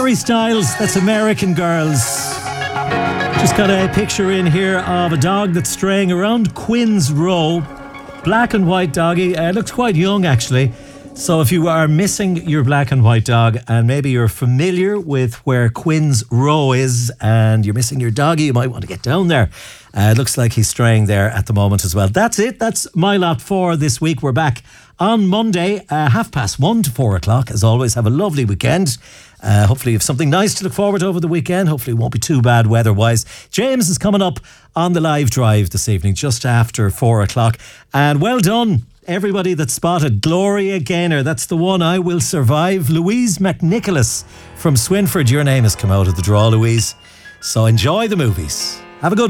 Harry Styles, that's American Girls. Just got a picture in here of a dog that's straying around Quinns Row. Black and white doggy. Looks quite young, actually. So if you are missing your black and white dog, and maybe you're familiar with where Quinns Row is, and you're missing your doggy, you might want to get down there. It looks like he's straying there at the moment as well. That's it. That's my lot for this week. We're back on Monday, 1:30 to 4 o'clock. As always, have a lovely weekend. Hopefully you have something nice to look forward to over the weekend. Hopefully it won't be too bad weather-wise. James is coming up on the live drive this evening, just after 4 o'clock. And well done, everybody that spotted Gloria Gaynor. That's the one, I Will Survive. Louise McNicholas from Swinford. Your name has come out of the draw, Louise. So enjoy the movies. Have a good